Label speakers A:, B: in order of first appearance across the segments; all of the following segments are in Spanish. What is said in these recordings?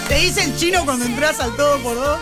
A: Te dice el chino cuando entras al 2x2.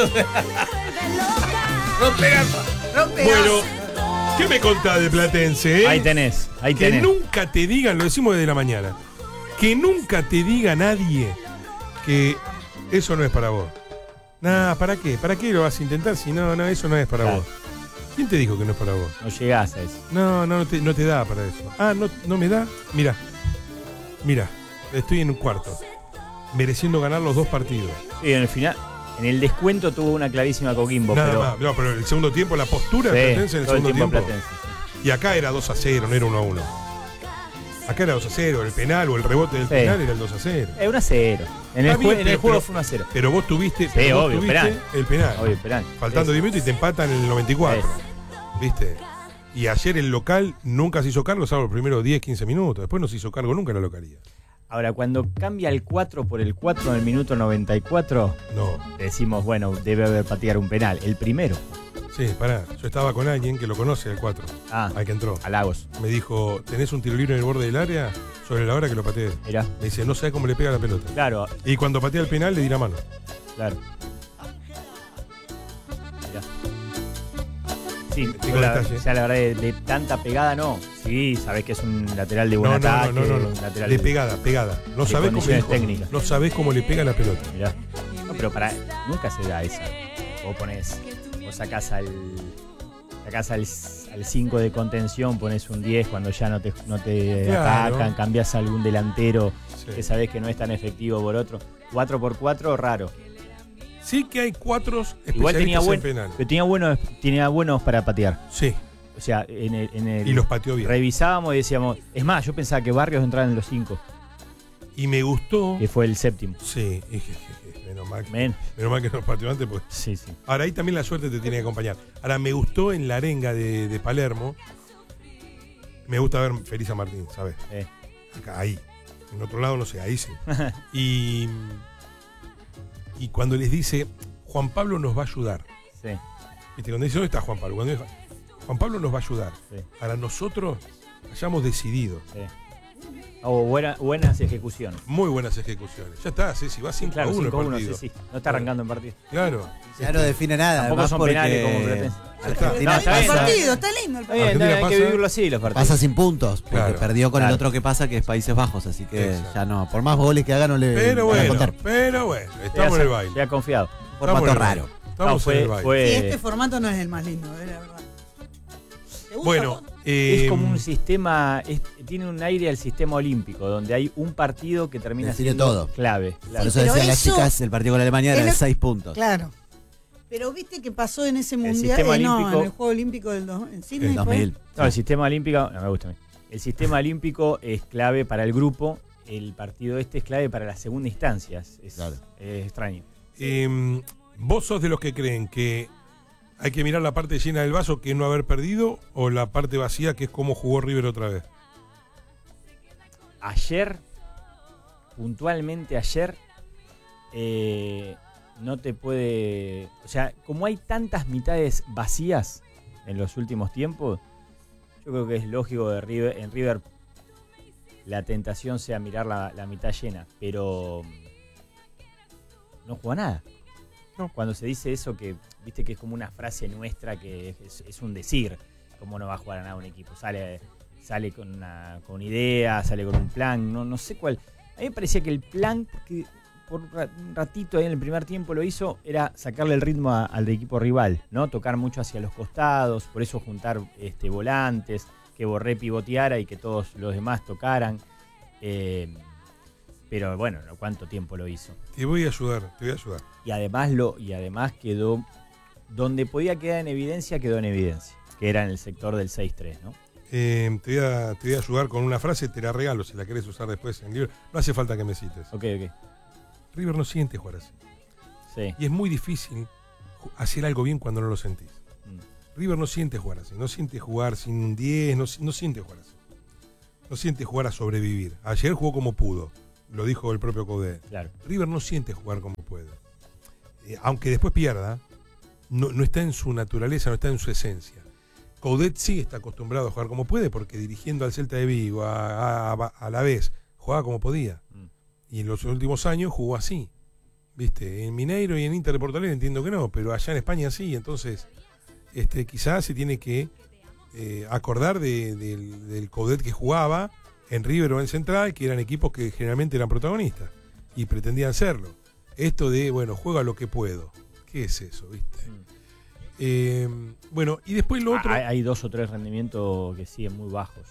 B: Rompe gafas. Bueno, ¿qué me contás de Platense?
C: Ahí tenés.
B: Que nunca te digan, lo decimos desde la mañana, que nunca te diga nadie que eso no es para vos. Nah, ¿para qué? ¿Para qué lo vas a intentar si no, eso no es para vos? ¿Quién te dijo que no es para vos?
C: No llegás a eso.
B: No te da para eso. Ah, no me da. Mira, estoy en un cuarto, mereciendo ganar los 2 partidos.
C: Sí, en el final, en el descuento tuvo una clarísima Coquimbo.
B: Nada más. No, pero en el segundo tiempo, la postura de Platense en el segundo tiempo.
C: Platense, sí.
B: Y acá era 2-0, no era 1-1. Acá era 2-0, el penal o el rebote del penal era el 2-0.
C: Es 1-0. En el juego fue 1-0.
B: Pero vos tuviste,
C: obvio, penal.
B: El penal.
C: Obvio, penal.
B: Faltando 10 minutos y te empatan en el 94. ¿Viste? Y ayer el local nunca se hizo cargo, salvo los primeros 10-15 minutos. Después no se hizo cargo nunca la localidad.
C: Ahora, cuando cambia el 4 por el 4 en el minuto 94, decimos, bueno, debe haber pateado un penal. El primero.
B: Sí, pará. Yo estaba con alguien que lo conoce, el 4. Al que entró.
C: A Lagos.
B: Me dijo, ¿tenés un tiro libre en el borde del área? Sobre la hora que lo pateé.
C: Mirá.
B: Me dice, no sabés cómo le pega la pelota.
C: Claro.
B: Y cuando patea el penal le di la mano.
C: Claro. Mirá. Sí, la verdad de tanta pegada no. Sí, sabés que es un lateral de buen ataque.
B: No.
C: Lateral
B: de pegada. No sabés cómo le pega la pelota.
C: Mirá. No, pero nunca se da esa. Vos sacás al 5 de contención, pones un 10 cuando ya no te atacan, cambiás a algún delantero que sabés que no es tan efectivo por otro. 4x4, raro.
B: Sí que hay 4
C: igual
B: especialistas en penal.
C: Pero tenía buenos para patear.
B: Sí.
C: O sea, en el
B: y los pateó bien.
C: Revisábamos y decíamos, es más, yo pensaba que Barrios entraba en los 5.
B: Y me gustó.
C: Que fue el 7º.
B: Sí, menos mal que nos pateó antes. Pues.
C: Sí.
B: Ahora ahí también la suerte te tiene que acompañar. Ahora me gustó en la arenga de Palermo. Me gusta ver feliz a Martín, ¿sabes? Acá, ahí. En otro lado, no sé, ahí sí. Y cuando les dice, Juan Pablo nos va a ayudar.
C: Sí.
B: ¿Viste? Cuando dice, ¿dónde está Juan Pablo? Cuando dice, Juan Pablo nos va a ayudar. Sí. Para nosotros hayamos decidido.
C: Sí. Buenas ejecuciones.
B: Muy buenas ejecuciones. Ya está, Ceci, va 5-1 el partido.
C: Sí. No está arrancando en partido.
B: Claro.
D: Ya no define nada.
C: Tampoco son penales como Platense.
A: Está lindo el partido.
C: Hay que vivirlo así los partidos.
D: Pasa sin puntos, porque perdió con el otro que pasa, que es Países Bajos, así que ya no, por más goles que haga no le van a contar.
B: Pero bueno, estamos en el baile.
C: Ya confiado.
D: Formato raro.
B: Estamos en el baile.
A: Sí, este formato no es el más lindo, la verdad.
B: Bueno,
C: es como un sistema, tiene un aire al sistema olímpico, donde hay un partido que termina siendo
D: todo
C: clave.
D: Por eso decían las chicas, el partido con Alemania era de 6 puntos.
A: Claro. Pero viste que pasó en ese mundial, en el Juego Olímpico en Sydney.
D: El 2000.
C: No, el sistema olímpico, no me gusta a mí. El sistema olímpico es clave para el grupo, el partido es clave para la segunda instancia. Es extraño.
B: ¿Vos sos de los que creen que hay que mirar la parte llena del vaso, que es no haber perdido, o la parte vacía, que es cómo jugó River otra vez?
C: Puntualmente ayer, no te puede... O sea, como hay tantas mitades vacías en los últimos tiempos, yo creo que es lógico de en River la tentación sea mirar la mitad llena, pero no juega nada. No. Cuando se dice eso, que viste que es como una frase nuestra, que es un decir, cómo no va a jugar a nada un equipo, sale con una idea, sale con un plan, no sé cuál. A mí me parecía que el plan, porque por un ratito ahí en el primer tiempo lo hizo, era sacarle el ritmo al equipo rival, ¿no? Tocar mucho hacia los costados, por eso juntar volantes, que Borré pivoteara y que todos los demás tocaran. Pero bueno, ¿cuánto tiempo lo hizo?
B: Te voy a ayudar.
C: Y además quedó, donde podía quedar en evidencia, que era en el sector del 6-3, ¿no?
B: Te voy a ayudar con una frase, te la regalo si la querés usar después en River. No hace falta que me cites.
C: Ok.
B: River no siente jugar así.
C: Sí.
B: Y es muy difícil hacer algo bien cuando no lo sentís. River no siente jugar así. No siente jugar sin un 10, no siente jugar así. No siente jugar a sobrevivir. Ayer jugó como pudo. Lo dijo el propio Coudet.
C: Claro.
B: River no siente jugar como puede. Aunque después pierda, no está en su naturaleza, no está en su esencia. Coudet sí está acostumbrado a jugar como puede, porque dirigiendo al Celta de Vigo, a la vez, jugaba como podía. Y en los últimos años jugó así. ¿viste? En Mineiro y en Inter de Porto Alegre entiendo que no, pero allá en España sí, entonces quizás se tiene que acordar del Coudet que jugaba en River o en Central, que eran equipos que generalmente eran protagonistas y pretendían serlo. Esto de, bueno, juego a lo que puedo. ¿Qué es eso, viste? Bueno, y después lo otro...
C: Hay 2 o 3 rendimientos que siguen muy bajos.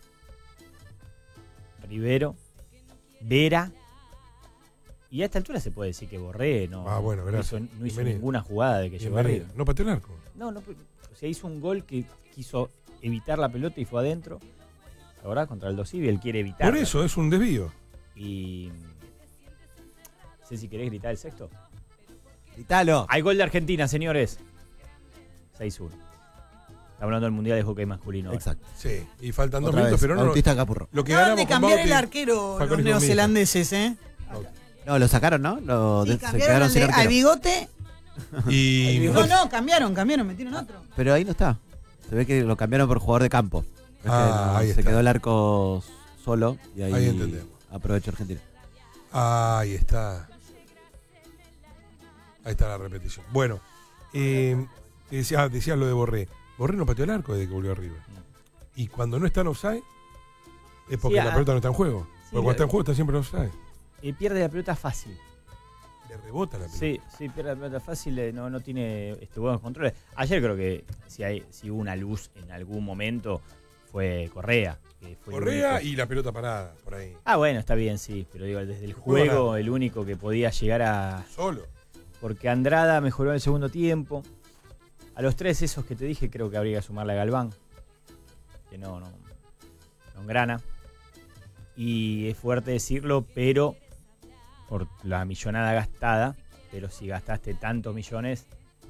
C: Rivero, Vera, y a esta altura se puede decir que Borré no hizo ninguna jugada de que llegó a River.
B: ¿No pateó el arco?
C: No, o sea, hizo un gol que quiso evitar la pelota y fue adentro. Ahora contra el Dosivi, él quiere evitar.
B: Por eso, es un desvío.
C: Y... no sé si querés gritar el sexto.
D: Gritalo.
C: Hay gol de Argentina, señores. 6-1. Estamos hablando del Mundial de Hockey Masculino.
D: Exacto.
B: Sí, y faltan 2 minutos, pero no.
D: Bautista Capurro.
B: Lo que
A: Acaban
B: ganamos
A: de cambiar
B: con
A: el arquero los
B: Falcón y
A: neozelandeses,
D: No, lo sacaron, ¿no?
A: Sí,
D: se
A: cambiaron
D: quedaron sin arquero.
A: al Bigote.
B: Y...
A: No, cambiaron, metieron otro.
D: Pero ahí no está. Se ve que lo cambiaron por jugador de campo.
B: Ahí
D: se
B: está.
D: quedó el arco solo y ahí
B: entendemos.
D: aprovechó Argentina.
B: Ahí está. Ahí está la repetición. Bueno, decías lo de Borré. Borré no pateó el arco desde que volvió a River. Y cuando no está en offside, es porque la pelota no está en juego. Porque cuando está en juego está siempre en offside.
C: Y pierde la pelota fácil.
B: Le rebota la pelota.
C: Sí, pierde la pelota fácil, no tiene buenos controles. Ayer creo que si hubo una luz en algún momento fue Correa. Que fue
B: Correa y la pelota parada, por ahí.
C: Bueno, está bien, sí, pero digo, desde el juego el único que podía llegar a...
B: Solo.
C: Porque Andrada mejoró en el segundo tiempo. A los 3 esos que te dije creo que habría que sumarle a Galván, que no engrana. Y es fuerte decirlo, pero por la millonada gastada, pero si gastaste tantos millones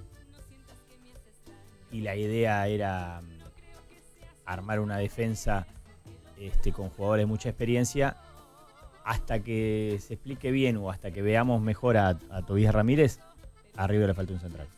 C: y la idea era armar una defensa con jugadores de mucha experiencia, hasta que se explique bien o hasta que veamos mejor a Tobías Ramírez, a River le falta un central.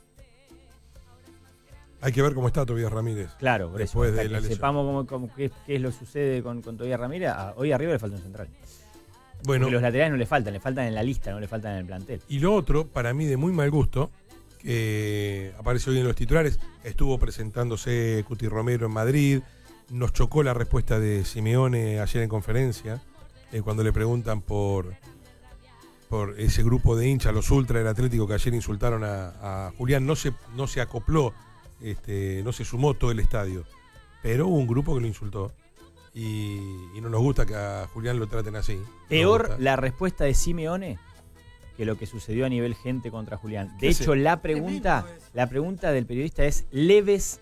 B: Hay que ver cómo está Tobías Ramírez.
C: Claro, por eso.
B: Después de
C: Hasta
B: la
C: que
B: lesión.
C: sepamos qué es lo que sucede con Tobías Ramírez, hoy a River le falta un central.
B: Bueno,
C: porque los laterales no le faltan en la lista, no le faltan en el plantel.
B: y lo otro, para mí de muy mal gusto, que apareció hoy en los titulares, estuvo presentándose Cuti Romero en Madrid, nos chocó la respuesta de Simeone ayer en conferencia, cuando le preguntan por ese grupo de hinchas, los ultra del Atlético, que ayer insultaron a Julián. No se acopló, no se sumó todo el estadio, pero hubo un grupo que lo insultó y no nos gusta que a Julián lo traten así.
C: Peor la respuesta de Simeone que lo que sucedió a nivel gente contra Julián. De hecho, la pregunta del periodista es leves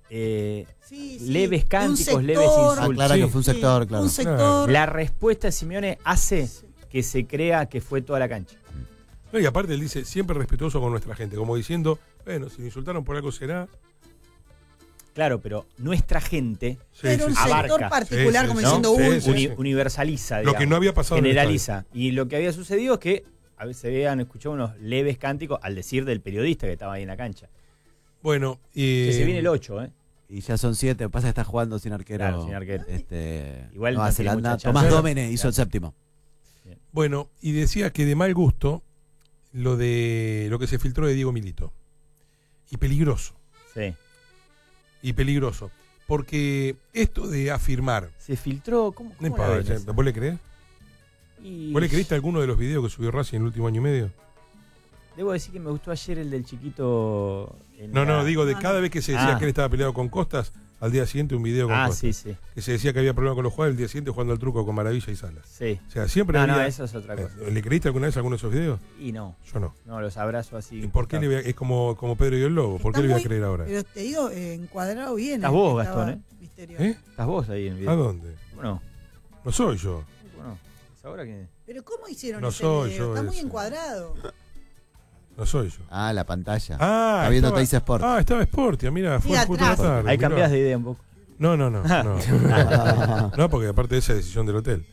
C: cánticos, leves insultos.
D: Claro que fue un sector, claro.
A: Un sector.
C: La respuesta de Simeone hace que se crea que fue toda la cancha.
B: No, y aparte él dice, siempre respetuoso con nuestra gente, como diciendo, bueno, si me insultaron por algo será.
C: Claro, pero nuestra gente
A: pero un
C: abarca,
A: sector particular, como
B: ¿no?
A: diciendo
C: universaliza,
B: digamos. Lo que no había pasado
C: generaliza. Y lo que había sucedido es que a veces se habían escuchado unos leves cánticos al decir del periodista que estaba ahí en la cancha.
B: Bueno,
C: que se viene el 8,
D: Y ya son 7, pasa que está jugando sin arquero.
C: Claro, sin arquero.
D: Igual Nueva Zelanda. Tomás Dómene hizo el séptimo.
B: Bien. Bueno, y decía que de mal gusto lo que se filtró de Diego Milito. Y peligroso.
C: Sí.
B: Y peligroso. Porque esto de afirmar.
C: Se filtró. ¿Cómo
B: no importa, ¿vos le creés? ¿Vos le creíste alguno de los videos que subió Racing en el último año y medio?
C: Debo decir que me gustó ayer el del chiquito.
B: Digo, de cada vez que se decía que él estaba peleado con Costas, al día siguiente un video con Costas.
C: Sí.
B: Que se decía que había problemas con los jugadores, el día siguiente jugando al truco con Maravilla y Salas.
C: Sí.
B: O sea, siempre había...
C: No, eso es otra cosa.
B: ¿Le creíste alguna vez alguno de esos videos?
C: Y no.
B: Yo no.
C: No, los abrazo así.
B: ¿Y por qué es como Pedro y el Lobo? ¿Por qué le voy a creer ahora?
A: Pero te digo, encuadrado bien.
C: Estás vos, Gastón,
A: misterioso.
C: Estás vos ahí en el video.
B: ¿A dónde?
C: Bueno.
B: No soy yo.
C: Bueno, ¿es ahora que...?
A: Pero ¿cómo hicieron
B: no
A: ese
B: soy
A: video?
B: yo
A: Está muy
B: ese.
A: encuadrado.
B: No soy yo.
D: La pantalla.
B: Está
D: viendo Teis Sport.
B: Estaba Sportia, mira, fue el puto de la tarde.
C: Ahí cambiás de idea un poco.
B: No. No, porque aparte de esa decisión del hotel.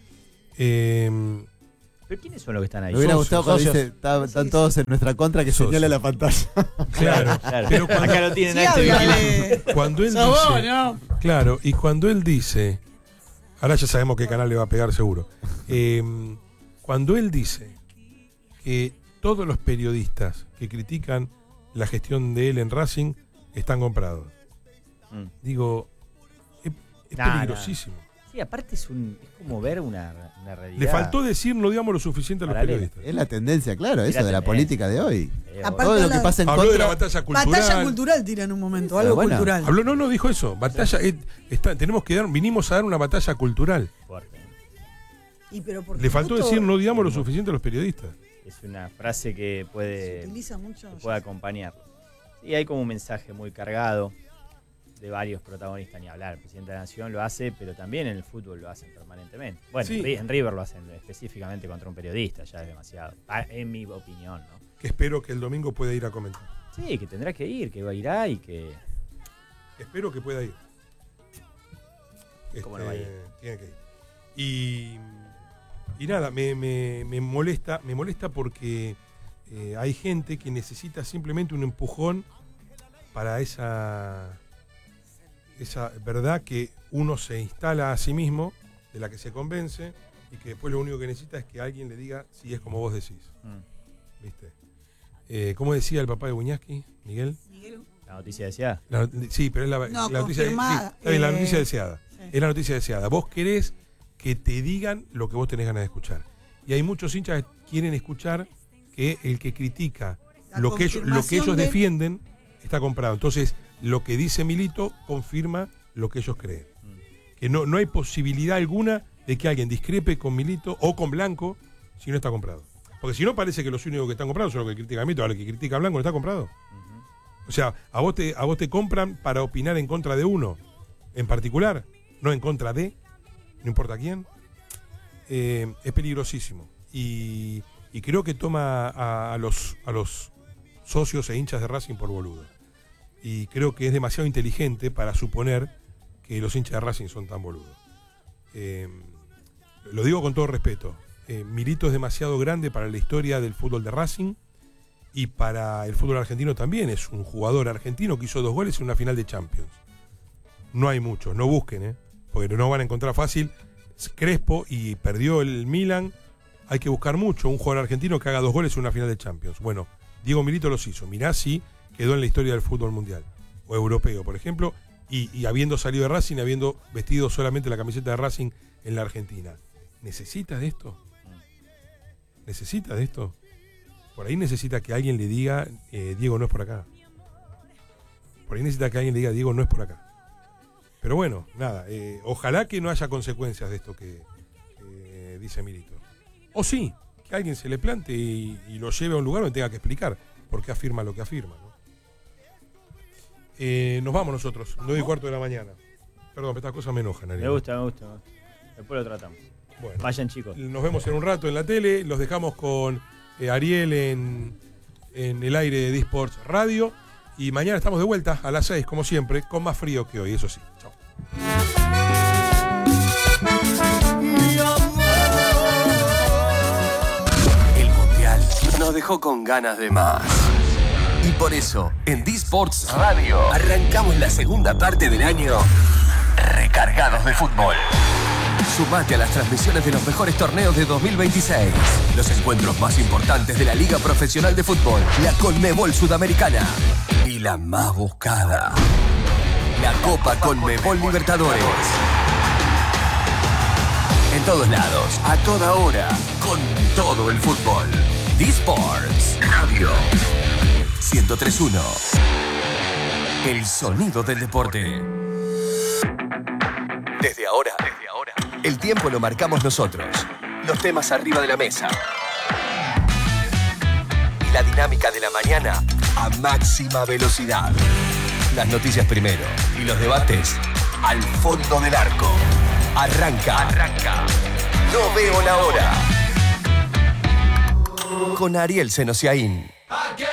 C: ¿Pero quiénes son los que están ahí?
D: Me hubiera gustado cuando dice, están todos en nuestra contra, que señale la pantalla.
B: Claro.
C: Pero acá lo tienen
B: cuando él dice, claro, y cuando él dice, ahora ya sabemos qué canal le va a pegar seguro. Cuando él dice que todos los periodistas que critican la gestión de él en Racing están comprados. Digo, es peligrosísimo.
C: Sí, aparte es como ver una realidad.
B: Le faltó decir no digamos lo suficiente a los periodistas.
D: Es la tendencia, claro, eso de la política de hoy.
A: Todo
D: lo que pasa en
B: habló
D: contra...
B: de la batalla cultural.
A: Batalla cultural tira en un momento, algo cultural.
B: No dijo eso. Batalla, vinimos a dar una batalla cultural. Le faltó decir no digamos lo suficiente a los periodistas.
C: Es una frase que puede acompañarlo. Sí, hay como un mensaje muy cargado de varios protagonistas, ni hablar. El presidente de la Nación lo hace, pero también en el fútbol lo hacen permanentemente. Bueno, sí. En River lo hacen específicamente contra un periodista, ya es demasiado, en mi opinión, ¿no?
B: Que espero que el domingo pueda ir a comentar.
C: Sí, que tendrá que ir, que irá y que...
B: Espero que pueda ir.
C: ¿Cómo no va a ir?
B: Tiene que ir. Y nada, me molesta porque hay gente que necesita simplemente un empujón para esa verdad que uno se instala a sí mismo, de la que se convence, y que después lo único que necesita es que alguien le diga si es como vos decís. ¿Viste? ¿Cómo decía el papá de Buñaski, Miguel?
C: La noticia deseada.
B: Sí, pero es la noticia deseada. Sí, la noticia deseada. Sí. Es la noticia deseada. Vos querés que te digan lo que vos tenés ganas de escuchar. Y hay muchos hinchas que quieren escuchar que el que critica lo que ellos defienden está comprado. Entonces, lo que dice Milito confirma lo que ellos creen. Que no hay posibilidad alguna de que alguien discrepe con Milito o con Blanco si no está comprado. Porque si no, parece que los únicos que están comprados son los que critican a Milito. Ahora el que critica a Blanco no está comprado. O sea, a vos te compran para opinar en contra de uno en particular, no en contra de, no importa quién. Es peligrosísimo. Y creo que toma a los socios e hinchas de Racing por boludo. Y creo que es demasiado inteligente para suponer que los hinchas de Racing son tan boludos. Lo digo con todo respeto. Milito es demasiado grande para la historia del fútbol de Racing y para el fútbol argentino también. Es un jugador argentino que hizo 2 goles en una final de Champions. No hay muchos, no busquen, porque no van a encontrar fácil. Crespo y perdió el Milan. Hay que buscar mucho un jugador argentino que haga 2 goles en una final de Champions. Bueno, Diego Milito los hizo. Mirá si quedó en la historia del fútbol mundial o europeo, por ejemplo, y habiendo salido de Racing, habiendo vestido solamente la camiseta de Racing en la Argentina. ¿Necesita de esto? ¿Necesita de esto? Por ahí necesita que alguien le diga, Diego, no es por acá. Por ahí necesita que alguien le diga, Diego, no es por acá. Pero bueno, nada, ojalá que no haya consecuencias de esto que dice Milito. O sí, que alguien se le plante y lo lleve a un lugar donde tenga que explicar por qué afirma lo que afirma, ¿no? Nos vamos nosotros, 9:15 de la mañana. Perdón, estas cosas me enojan, Ariel.
C: Me gusta. Después lo tratamos.
B: Bueno,
C: vayan, chicos.
B: Nos vemos en un rato en la tele. Los dejamos con Ariel en el aire de D-Sports Radio. Y mañana estamos de vuelta a las 6, como siempre, con más frío que hoy, eso sí. Chao.
E: El Mundial nos dejó con ganas de más. Y por eso, en D-Sports Radio, arrancamos la segunda parte del año recargados de fútbol. Sumate a las transmisiones de los mejores torneos de 2026. Los encuentros más importantes de la Liga Profesional de Fútbol, la Conmebol Sudamericana y la más buscada, la Copa Conmebol Libertadores. En todos lados, a toda hora, con todo el fútbol. D-Sports Radio 103.1. El sonido del deporte. Desde ahora, el tiempo lo marcamos nosotros. Los temas arriba de la mesa. Y la dinámica de la mañana a máxima velocidad. Las noticias primero y los debates al fondo del arco. Arranca. No veo la hora. Con Ariel Senosiaín.